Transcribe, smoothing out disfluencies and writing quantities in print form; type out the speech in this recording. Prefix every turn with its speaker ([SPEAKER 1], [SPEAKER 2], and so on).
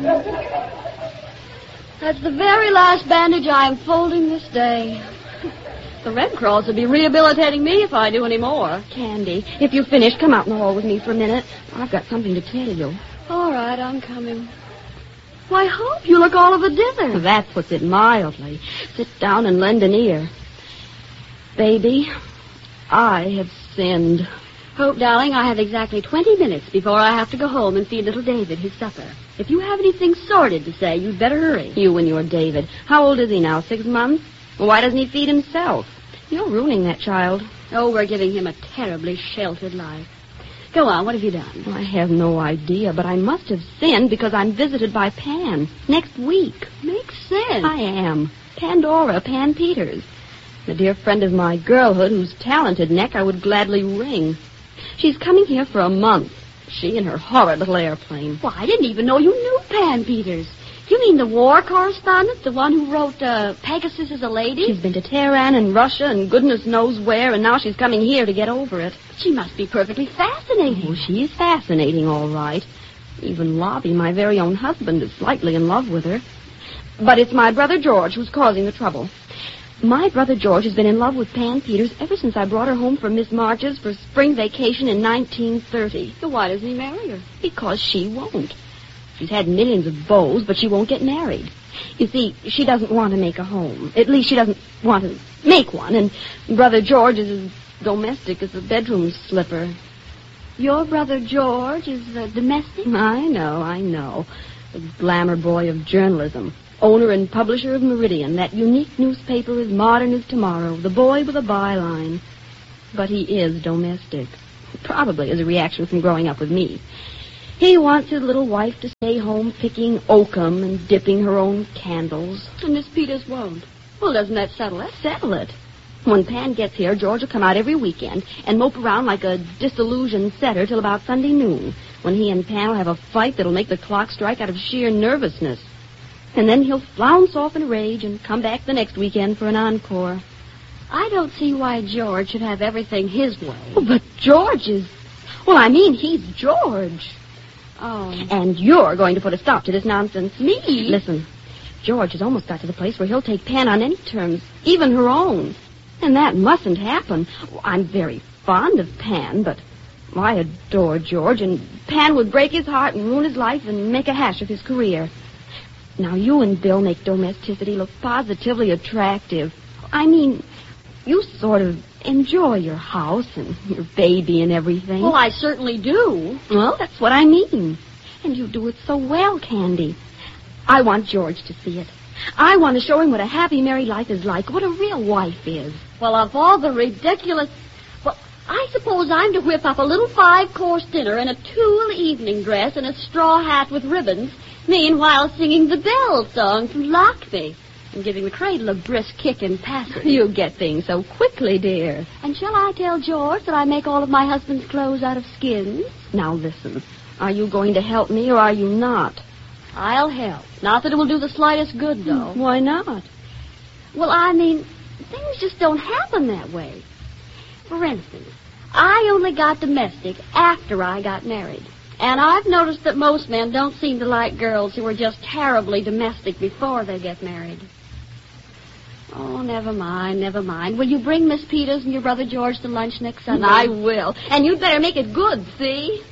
[SPEAKER 1] That's the very last bandage I am folding this day. The Red Cross will be rehabilitating me if I do any more.
[SPEAKER 2] Candy, if you finish, come out in the hall with me for a minute. I've got something to tell you.
[SPEAKER 1] All right, I'm coming. Why, Hope, you look all of a dither.
[SPEAKER 2] That puts it mildly. Sit down and lend an ear. Baby, I have sinned.
[SPEAKER 1] Hope, darling, I have exactly 20 minutes before I have to go home and feed little David his supper. If you have anything sordid to say, you'd better hurry.
[SPEAKER 2] You and your David. How old is he now, 6 months? Well, why doesn't he feed himself? You're ruining that child.
[SPEAKER 1] Oh, we're giving him a terribly sheltered life. Go on, what have you done?
[SPEAKER 2] I have no idea, but I must have sinned because I'm visited by Pan next week.
[SPEAKER 1] Makes sense.
[SPEAKER 2] I am. Pandora, Pan Peters. A dear friend of my girlhood whose talented neck I would gladly wring. She's coming here for a month. She and her horrid little airplane.
[SPEAKER 1] Why, I didn't even know you knew Pan Peters. You mean the war correspondent? The one who wrote Pegasus is a Lady?
[SPEAKER 2] She's been to Tehran and Russia and goodness knows where, and now she's coming here to get over it.
[SPEAKER 1] She must be perfectly fascinating.
[SPEAKER 2] Oh, she is fascinating, all right. Even Lobby, my very own husband, is slightly in love with her. But it's my brother George who's causing the trouble. My brother George has been in love with Pan Peters ever since I brought her home from Miss March's for spring vacation in 1930.
[SPEAKER 1] So why doesn't he marry her?
[SPEAKER 2] Because she won't. She's had millions of beaux, but she won't get married. You see, she doesn't want to make a home. At least she doesn't want to make one, and Brother George is as domestic as a bedroom slipper.
[SPEAKER 1] Your brother George is domestic?
[SPEAKER 2] I know. The glamour boy of journalism. Owner and publisher of Meridian, that unique newspaper as modern as tomorrow, the boy with a byline. But he is domestic. Probably as a reaction from growing up with me. He wants his little wife to stay home picking oakum and dipping her own candles.
[SPEAKER 1] And Miss Peters won't. Well, doesn't that settle it?
[SPEAKER 2] Settle it. When Pan gets here, George will come out every weekend and mope around like a disillusioned setter till about Sunday noon, when he and Pan will have a fight that'll make the clock strike out of sheer nervousness. And then he'll flounce off in a rage and come back the next weekend for an encore.
[SPEAKER 1] I don't see why George should have everything his way.
[SPEAKER 2] Oh, but George is... Well, I mean, he's George.
[SPEAKER 1] Oh.
[SPEAKER 2] And you're going to put a stop to this nonsense.
[SPEAKER 1] Me?
[SPEAKER 2] Listen, George has almost got to the place where he'll take Pan on any terms, even her own. And that mustn't happen. I'm very fond of Pan, but I adore George, and Pan would break his heart and ruin his life and make a hash of his career. Now, you and Bill make domesticity look positively attractive. I mean, you sort of enjoy your house and your baby and everything.
[SPEAKER 1] Well, I certainly do.
[SPEAKER 2] Well, that's what I mean. And you do it so well, Candy. I want George to see it. I want to show him what a happy married life is like, what a real wife is.
[SPEAKER 1] Well, of all the ridiculous... Well, I suppose I'm to whip up a little 5-course dinner in a tulle evening dress and a straw hat with ribbons, meanwhile singing the Bell song from Lockney and giving the cradle a brisk kick in passing.
[SPEAKER 2] You get things so quickly, dear.
[SPEAKER 1] And shall I tell George that I make all of my husband's clothes out of skins?
[SPEAKER 2] Now, listen. Are you going to help me or are you not?
[SPEAKER 1] I'll help. Not that it will do the slightest good, though.
[SPEAKER 2] Why not?
[SPEAKER 1] Well, I mean, things just don't happen that way. For instance, I only got domestic after I got married. And I've noticed that most men don't seem to like girls who are just terribly domestic before they get married. Oh, never mind. Will you bring Miss Peters and your brother George to lunch next Sunday?
[SPEAKER 2] I will. And you'd better make it good, see?